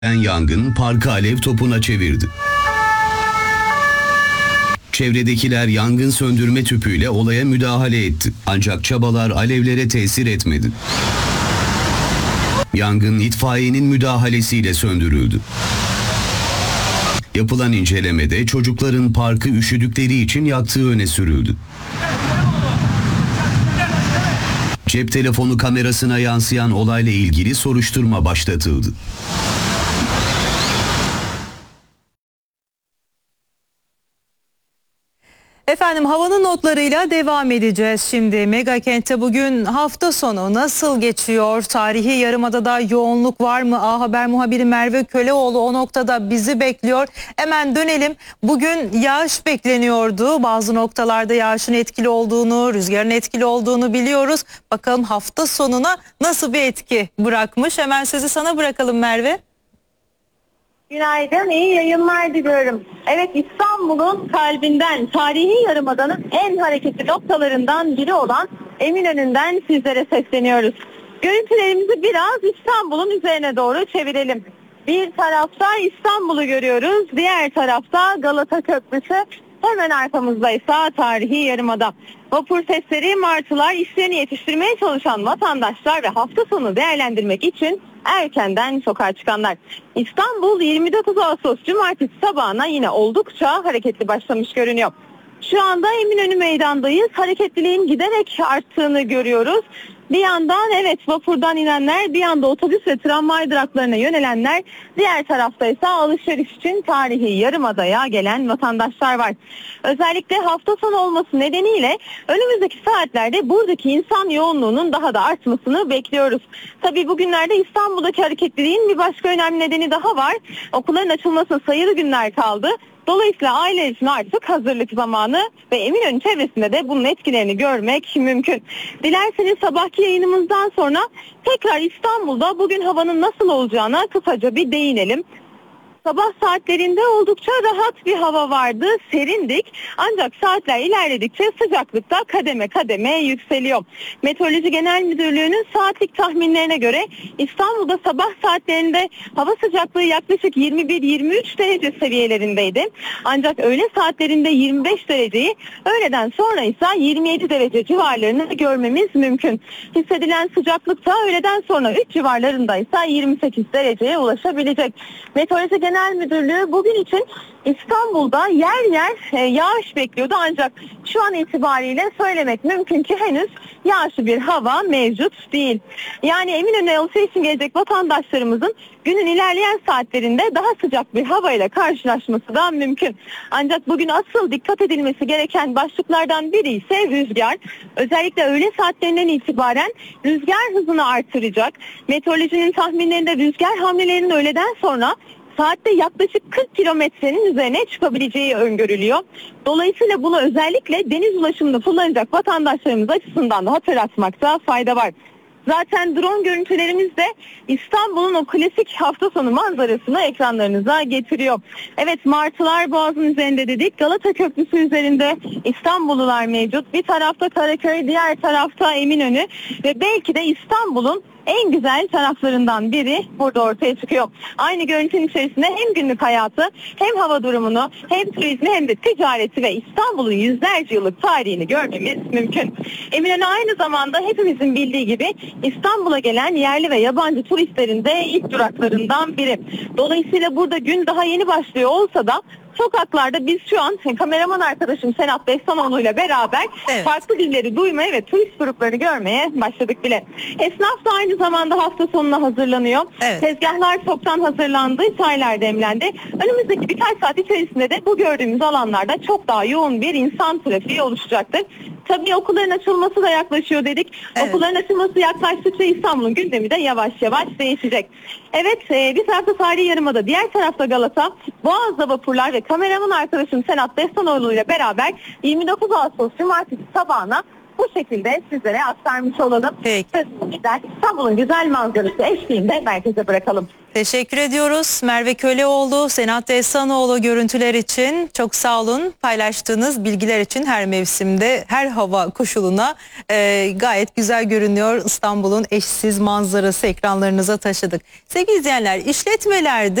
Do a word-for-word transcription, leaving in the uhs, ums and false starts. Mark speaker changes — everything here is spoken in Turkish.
Speaker 1: Yangın parkı alev topuna çevirdi. Çevredekiler yangın söndürme tüpüyle olaya müdahale etti. Ancak çabalar alevlere tesir etmedi. Yangın itfaiyenin müdahalesiyle söndürüldü. Yapılan incelemede çocukların parkı üşüdükleri için yaktığı öne sürüldü. Cep telefonu kamerasına yansıyan olayla ilgili soruşturma başlatıldı.
Speaker 2: Efendim havanın notlarıyla devam edeceğiz şimdi. Mega Kent'te bugün hafta sonu nasıl geçiyor? Tarihi Yarımada'da yoğunluk var mı? A Haber muhabiri Merve Köleoğlu o noktada bizi bekliyor. Hemen dönelim. Bugün yağış bekleniyordu. Bazı noktalarda yağışın etkili olduğunu, rüzgarın etkili olduğunu biliyoruz. Bakalım hafta sonuna nasıl bir etki bırakmış? Hemen sözü sana bırakalım Merve.
Speaker 3: Günaydın, iyi yayınlar diliyorum. Evet, İstanbul'un kalbinden, tarihi yarımadanın en hareketli noktalarından biri olan Eminönü'nden sizlere sesleniyoruz. Görüntülerimizi biraz İstanbul'un üzerine doğru çevirelim. Bir tarafta İstanbul'u görüyoruz, diğer tarafta Galata Köprüsü, hemen arkamızda ise tarihi yarımada. Vapur sesleri, martılar, işlerini yetiştirmeye çalışan vatandaşlar ve hafta sonu değerlendirmek için erkenden sokağa çıkanlar. İstanbul yirmi dokuz Ağustos Cumartesi sabahına yine oldukça hareketli başlamış görünüyor. Şu anda Eminönü Meydan'dayız. Hareketliliğin giderek arttığını görüyoruz. Bir yandan evet vapurdan inenler, bir yanda otobüs ve tramvay duraklarına yönelenler, diğer tarafta ise alışveriş için tarihi Yarımada'ya gelen vatandaşlar var. Özellikle hafta sonu olması nedeniyle önümüzdeki saatlerde buradaki insan yoğunluğunun daha da artmasını bekliyoruz. Tabii bugünlerde İstanbul'daki hareketliliğin bir başka önemli nedeni daha var. Okulların açılmasına sayılı günler kaldı. Dolayısıyla aile için artık hazırlık zamanı ve Eminönü çevresinde de bunun etkilerini görmek mümkün. Dilerseniz sabahki yayınımızdan sonra tekrar İstanbul'da bugün havanın nasıl olacağına kısaca bir değinelim. Sabah saatlerinde oldukça rahat bir hava vardı, serindik. Ancak saatler ilerledikçe sıcaklıkta kademe kademe yükseliyor. Meteoroloji Genel Müdürlüğü'nün saatlik tahminlerine göre İstanbul'da sabah saatlerinde hava sıcaklığı yaklaşık yirmi bir yirmi üç derece seviyelerindeydi. Ancak öğle saatlerinde yirmi beş dereceyi, öğleden sonra ise yirmi yedi derece civarlarını görmemiz mümkün. Hissedilen sıcaklık da öğleden sonra üç civarlarında ise yirmi sekiz dereceye ulaşabilecek. Meteoroloji Genel Müdürlüğü bugün için İstanbul'da yer yer e, yağış bekliyordu, ancak şu an itibariyle söylemek mümkün ki henüz yağışlı bir hava mevcut değil. Yani Eminönü'ne alışveriş için gelecek vatandaşlarımızın günün ilerleyen saatlerinde daha sıcak bir havayla karşılaşması da mümkün. Ancak bugün asıl dikkat edilmesi gereken başlıklardan biri ise rüzgar. Özellikle öğle saatlerinden itibaren rüzgar hızını artıracak. Meteorolojinin tahminlerinde rüzgar hamlelerinin öğleden sonra saatte yaklaşık kırk kilometrenin üzerine çıkabileceği öngörülüyor. Dolayısıyla bunu özellikle deniz ulaşımını kullanacak vatandaşlarımız açısından da hatırlatmakta fayda var. Zaten drone görüntülerimiz de İstanbul'un o klasik hafta sonu manzarasını ekranlarınıza getiriyor. Evet, martılar Boğaz'ın üzerinde dedik. Galata Köprüsü üzerinde İstanbullular mevcut. Bir tarafta Karaköy, diğer tarafta Eminönü ve belki de İstanbul'un en güzel taraflarından biri burada ortaya çıkıyor. Aynı görüntünün içerisinde hem günlük hayatı, hem hava durumunu, hem turizmi, hem de ticareti ve İstanbul'un yüzlerce yıllık tarihini görmemiz mümkün. Eminönü aynı zamanda hepimizin bildiği gibi İstanbul'a gelen yerli ve yabancı turistlerin de ilk duraklarından biri. Dolayısıyla burada gün daha yeni başlıyor olsa da sokaklarda biz şu an kameraman arkadaşım Senat Destanoğlu ile beraber evet, farklı dilleri duymaya ve turist gruplarını görmeye başladık bile. Esnaf da aynı zamanda hafta sonuna hazırlanıyor. Evet. Tezgahlar çoktan hazırlandı, çaylar demlendi. Önümüzdeki birkaç saat içerisinde de bu gördüğümüz alanlarda çok daha yoğun bir insan trafiği oluşacaktır. Tabii okulların açılması da yaklaşıyor dedik. Evet. Okulların açılması yaklaştıkça İstanbul'un gündemi de yavaş yavaş değişecek. Evet, e, bir tarafta tarihi Yarımada, diğer tarafta Galata. Boğaz'da vapurlar ve kameraman arkadaşım Senat Destanoğlu ile beraber yirmi dokuz Ağustos Cumartesi sabahına bu şekilde sizlere aktarmış olalım.
Speaker 2: Peki.
Speaker 3: İstanbul'un güzel manzarası eşliğinde merkeze bırakalım.
Speaker 2: Teşekkür ediyoruz. Merve Köleoğlu, Senat Ehsanoğlu görüntüler için çok sağ olun. Paylaştığınız bilgiler için her mevsimde, her hava koşuluna e, gayet güzel görünüyor. İstanbul'un eşsiz manzarası ekranlarınıza taşıdık. Sevgili izleyenler, işletmelerde